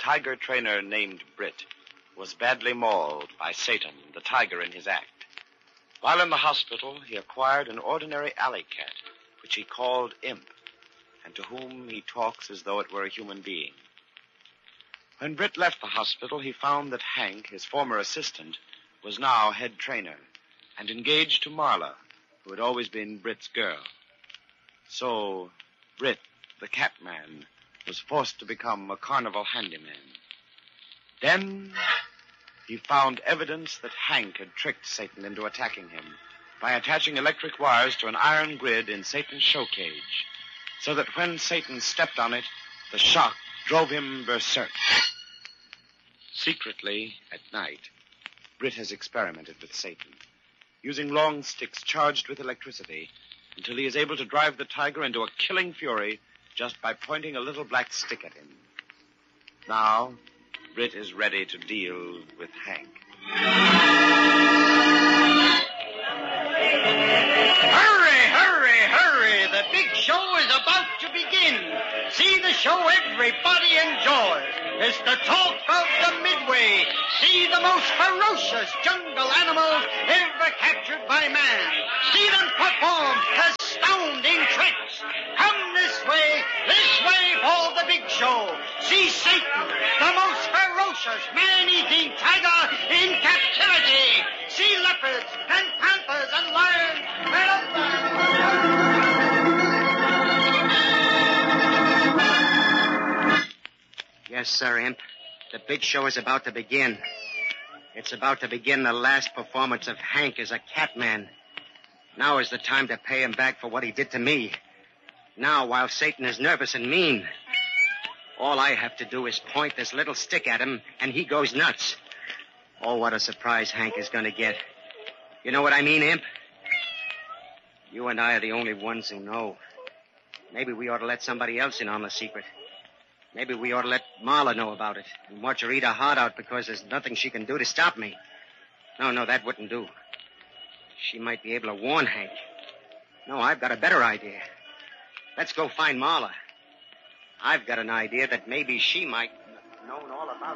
tiger trainer named Britt was badly mauled by Satan, the tiger, in his act. While in the hospital, he acquired an ordinary alley cat, which he called Imp, and to whom he talks as though it were a human being. When Britt left the hospital, he found that Hank, his former assistant, was now head trainer and engaged to Marla, who had always been Britt's girl. So, Britt, the Catman, was forced to become a carnival handyman. Then he found evidence that Hank had tricked Satan into attacking him by attaching electric wires to an iron grid in Satan's show cage, so that when Satan stepped on it, the shock drove him berserk. Secretly, at night, Britt has experimented with Satan, using long sticks charged with electricity until he is able to drive the tiger into a killing fury just by pointing a little black stick at him. Now, Britt is ready to deal with Hank. Hurry, hurry, hurry! The big show is about to begin. See the show everybody enjoys. It's the talk of the Midway. See the most ferocious jungle animals ever captured by man. See them perform astounding tricks. Come this way for the big show. See Satan, the most ferocious man-eating tiger in captivity. See leopards and panthers and lions and Yes, sir, Imp. The big show is about to begin. It's about to begin the last performance of Hank as a Catman. Now is the time to pay him back for what he did to me. Now, while Satan is nervous and mean. All I have to do is point this little stick at him, and he goes nuts. Oh, what a surprise Hank is going to get. You know what I mean, Imp? You and I are the only ones who know. Maybe we ought to let somebody else in on the secret. Maybe we ought to let Marla know about it and watch her eat her heart out because there's nothing she can do to stop me. No, that wouldn't do. She might be able to warn Hank. No, I've got a better idea. Let's go find Marla. I've got an idea that maybe she might have known all about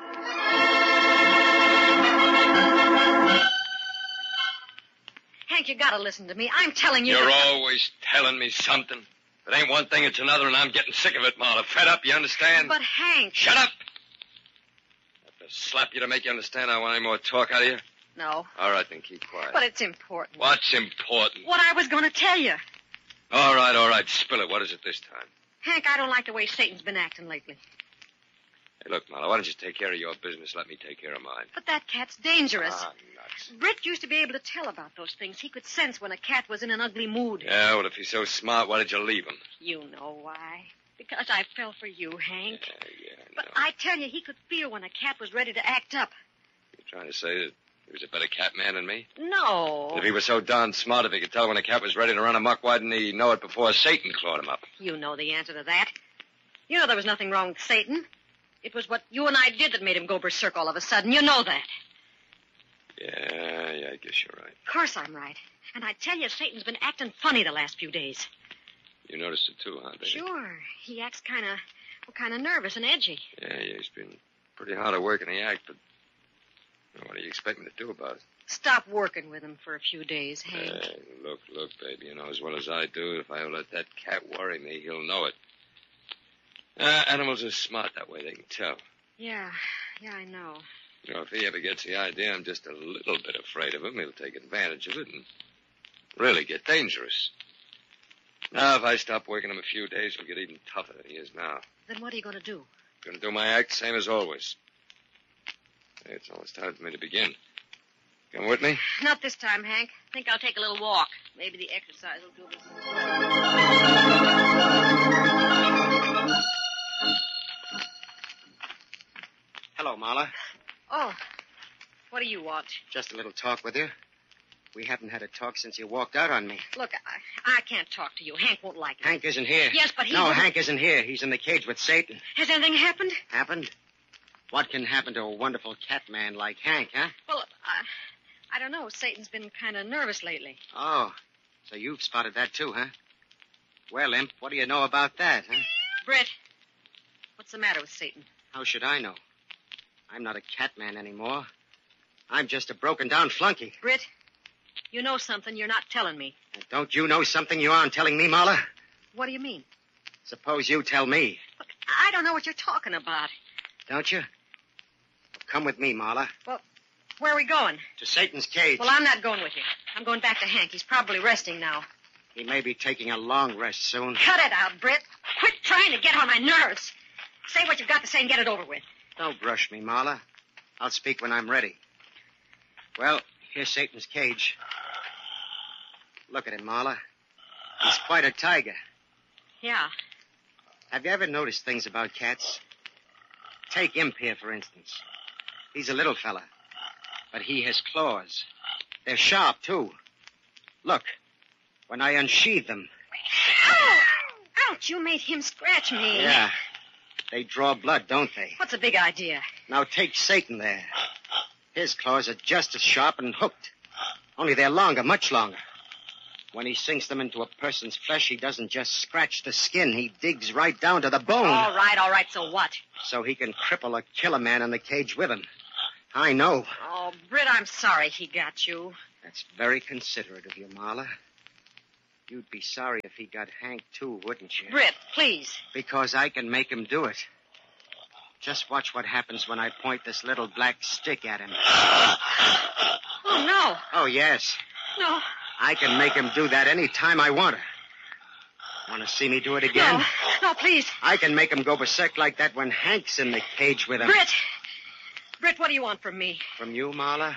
this. Hank, you gotta listen to me. I'm telling you. You're always telling me something. If it ain't one thing, it's another, and I'm getting sick of it, Marla. Fed up, you understand? But, Hank... Shut up! I have to slap you to make you understand I want any more talk out of you? No. All right, then keep quiet. But it's important. What's important? What I was going to tell you. All right. Spill it. What is it this time? Hank, I don't like the way Satan's been acting lately. Hey, look, Marla, why don't you take care of your business? Let me take care of mine. But that cat's dangerous. Ah, nuts. Britt used to be able to tell about those things. He could sense when a cat was in an ugly mood. Yeah, well, if he's so smart, why did you leave him? You know why. Because I fell for you, Hank. Yeah, I know. But I tell you, he could feel when a cat was ready to act up. You're trying to say that he was a better cat man than me? No. If he was so darn smart, if he could tell when a cat was ready to run amok, why didn't he know it before Satan clawed him up? You know the answer to that. You know there was nothing wrong with Satan. It was what you and I did that made him go berserk all of a sudden. You know that. Yeah, I guess you're right. Of course I'm right. And I tell you, Satan's been acting funny the last few days. You noticed it too, huh, David? Sure. He acts kind of nervous and edgy. Yeah, he's been pretty hard at work in the act, but what do you expect me to do about it? Stop working with him for a few days, Hank. Hey, look, baby, you know as well as I do, if I ever let that cat worry me, he'll know it. Animals are smart that way, they can tell. Yeah, I know. You know, if he ever gets the idea I'm just a little bit afraid of him, he'll take advantage of it and really get dangerous. Now, if I stop working him a few days, he'll get even tougher than he is now. Then what are you going to do? Going to do my act same as always. Hey, it's almost time for me to begin. Come with me? Not this time, Hank. I think I'll take a little walk. Maybe the exercise will do this. Hello, Marla. Oh, what do you want? Just a little talk with you. We haven't had a talk since you walked out on me. Look, I can't talk to you. Hank won't like it. Hank isn't here. Yes, but he... No, Hank isn't here. He's in the cage with Satan. Has anything happened? Happened? What can happen to a wonderful cat man like Hank, huh? Well, I don't know. Satan's been kind of nervous lately. Oh, so you've spotted that too, huh? Well, Imp, what do you know about that, huh? Britt, what's the matter with Satan? How should I know? I'm not a catman anymore. I'm just a broken-down flunky. Britt, you know something you're not telling me. And don't you know something you aren't telling me, Marla? What do you mean? Suppose you tell me. Look, I don't know what you're talking about. Don't you? Come with me, Marla. Well, where are we going? To Satan's cage. Well, I'm not going with you. I'm going back to Hank. He's probably resting now. He may be taking a long rest soon. Cut it out, Britt. Quit trying to get on my nerves. Say what you've got to say and get it over with. Don't rush me, Marla. I'll speak when I'm ready. Well, here's Satan's cage. Look at him, Marla. He's quite a tiger. Yeah. Have you ever noticed things about cats? Take Imp here, for instance. He's a little fella, but he has claws. They're sharp, too. Look, when I unsheathe them. Ow! Ouch, you made him scratch me. Yeah. They draw blood, don't they? What's the big idea? Now take Satan there. His claws are just as sharp and hooked. Only they're longer, much longer. When he sinks them into a person's flesh, he doesn't just scratch the skin. He digs right down to the bone. All right, so what? So he can cripple or kill a man in the cage with him. I know. Oh, Britt, I'm sorry he got you. That's very considerate of you, Marla. You'd be sorry if he got Hank, too, wouldn't you? Britt, please. Because I can make him do it. Just watch what happens when I point this little black stick at him. Oh, no. Oh, yes. No. I can make him do that any time I want to. Want to see me do it again? No, please. I can make him go berserk like that when Hank's in the cage with him. Britt, what do you want from me? From you, Marla?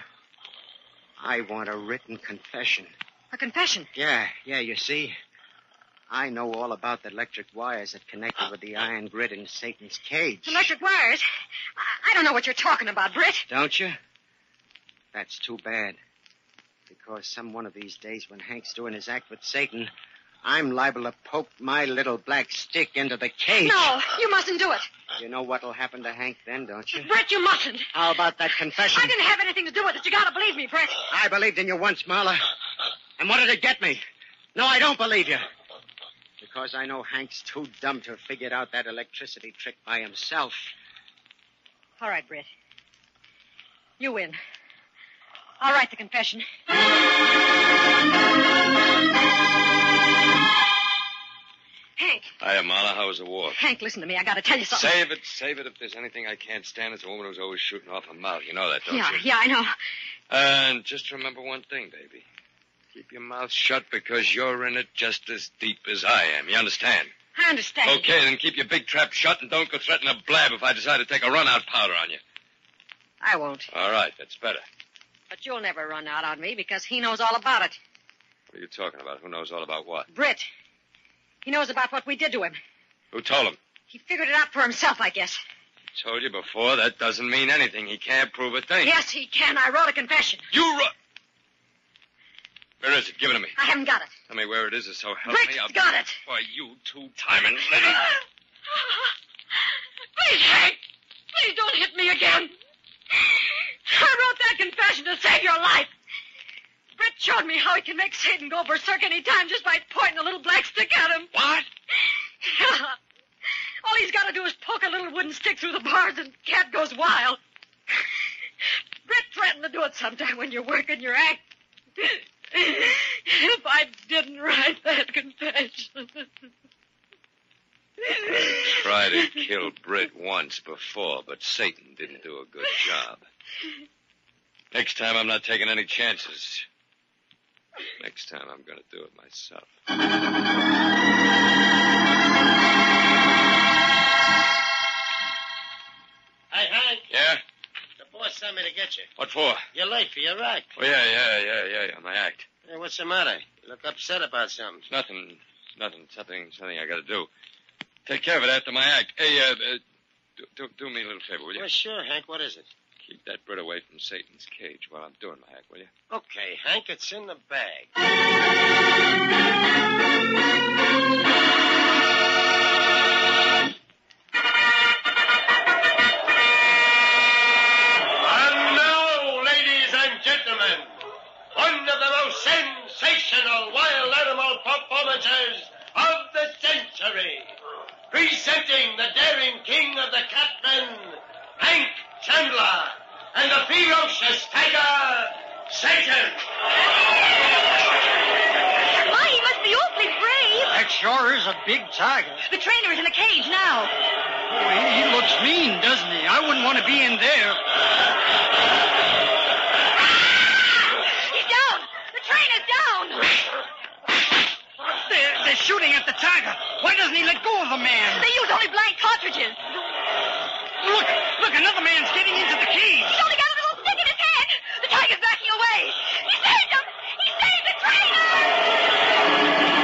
I want a written confession. A confession? Yeah, you see. I know all about the electric wires that connected with the iron grid in Satan's cage. Electric wires? I don't know what you're talking about, Britt. Don't you? That's too bad. Because some one of these days when Hank's doing his act with Satan, I'm liable to poke my little black stick into the cage. No, you mustn't do it. You know what'll happen to Hank then, don't you? Britt, you mustn't. How about that confession? I didn't have anything to do with it. You gotta believe me, Britt. I believed in you once, Marla. And what did it get me? No, I don't believe you. Because I know Hank's too dumb to have figured out that electricity trick by himself. All right, Britt. You win. I'll write the confession. Hank. Hiya, Marla. How was the war? Hank, listen to me. I gotta tell you something. Save it. If there's anything I can't stand, it's a woman who's always shooting off her mouth. You know that, don't you? Yeah, I know. And just remember one thing, baby. Keep your mouth shut because you're in it just as deep as I am. You understand? I understand. Okay, then keep your big trap shut and don't go threatening to blab if I decide to take a run-out powder on you. I won't. All right, that's better. But you'll never run out on me because he knows all about it. What are you talking about? Who knows all about what? Britt. He knows about what we did to him. Who told him? He figured it out for himself, I guess. I told you before, that doesn't mean anything. He can't prove a thing. Yes, he can. I wrote a confession. You wrote... Where is it? Give it to me. I haven't got it. Tell me where it is, so help Britt, me. I'll got it. Why, you two-timing lady. Please, Hank. Please don't hit me again. I wrote that confession to save your life. Britt showed me how he can make Satan go berserk any time just by pointing a little black stick at him. What? Yeah. All he's got to do is poke a little wooden stick through the bars and cat goes wild. Britt threatened to do it sometime when you're working your act. If I didn't write that confession. I tried to kill Britt once before, but Satan didn't do a good job. Next time, I'm not taking any chances. Next time, I'm going to do it myself. Hey, Hank. Yeah? The boss sent me to get you. What for? You're late for your act. Oh, yeah, my act. Hey, what's the matter? You look upset about something. Nothing. Something I got to do. Take care of it after my act. Hey, do me a little favor, will you? Well, sure, Hank. What is it? Keep that Brit away from Satan's cage while I'm doing my act, will you? Okay, Hank, it's in the bag. And now, ladies and gentlemen, one of the most sensational wild animal performances of the century. Presenting the daring king of the catmen, Hank Chapman. handler, and the ferocious tiger, Satan. My, he must be awfully brave. That sure is a big tiger. The trainer is in a cage now. Oh, he looks mean, doesn't he? I wouldn't want to be in there. He's down. The trainer's down. They're shooting at the tiger. Why doesn't he let go of the man? They use only blank cartridges. Look, another man's getting into the cage. He's only got a little stick in his head. The tiger's backing away. He saved him. He saved the trainer.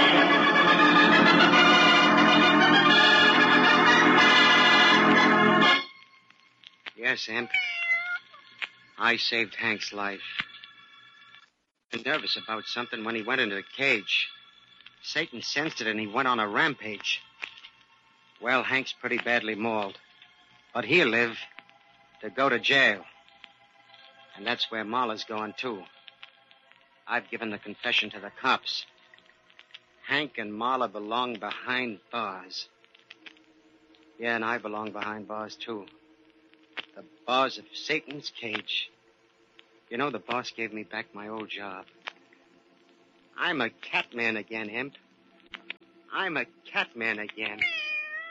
Yes, Imp. I saved Hank's life. I was nervous about something when he went into the cage. Satan sensed it and he went on a rampage. Well, Hank's pretty badly mauled. But he'll live to go to jail. And that's where Marla's going, too. I've given the confession to the cops. Hank and Marla belong behind bars. Yeah, and I belong behind bars, too. The bars of Satan's cage. You know, the boss gave me back my old job. I'm a Catman again, Imp. I'm a Catman again.